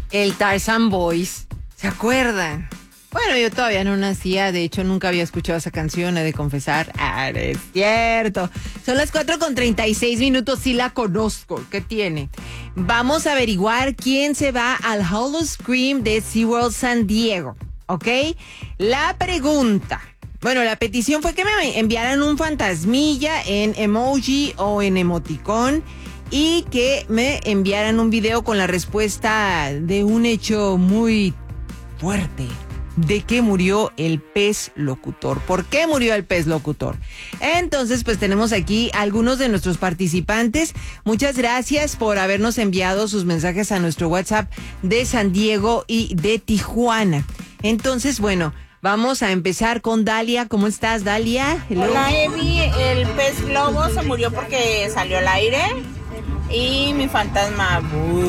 El Tarzan Boys. ¿Se acuerdan? Bueno, yo todavía no nacía, de hecho nunca había escuchado esa canción, he de confesar. Ah, es cierto. Son las 4:36, sí la conozco. ¿Qué tiene? Vamos a averiguar quién se va al Hall of Scream de SeaWorld San Diego, ¿ok? La pregunta, bueno, la petición fue que me enviaran un fantasmilla en emoji o en emoticón y que me enviaran un video con la respuesta de un hecho muy fuerte. ¿De qué murió el pez locutor? ¿Por qué murió el pez locutor? Entonces, pues tenemos aquí algunos de nuestros participantes. Muchas gracias por habernos enviado sus mensajes a nuestro WhatsApp de San Diego y de Tijuana. Entonces, bueno, vamos a empezar con Dalia. ¿Cómo estás, Dalia? Hello. Hola, Evi. El pez globo se murió porque salió al aire. Y mi fantasma...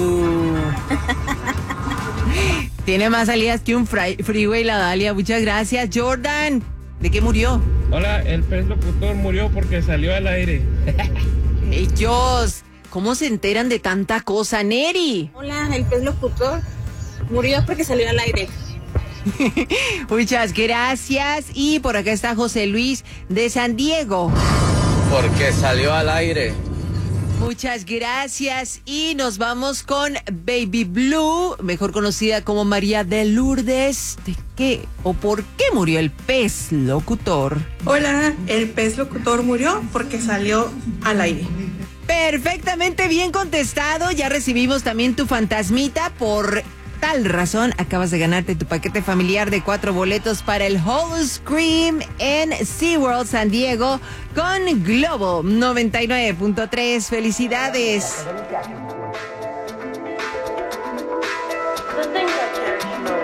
Tiene más salidas que un freeway la Dalia. Muchas gracias. Jordan, ¿de qué murió? Hola, el pez locutor murió porque salió al aire. Ellos, ¿cómo se enteran de tanta cosa, Neri? Hola, el pez locutor murió porque salió al aire. Muchas gracias. Y por acá está José Luis de San Diego. Porque salió al aire. Muchas gracias y nos vamos con Baby Blue, mejor conocida como María de Lourdes. ¿De qué o por qué murió el pez locutor? Hola, el pez locutor murió porque salió al aire. Perfectamente bien contestado, ya recibimos también tu fantasmita. Por tal razón acabas de ganarte tu paquete familiar de 4 boletos para el Hall of Scream en SeaWorld San Diego con Globo 99.3. ¡Felicidades!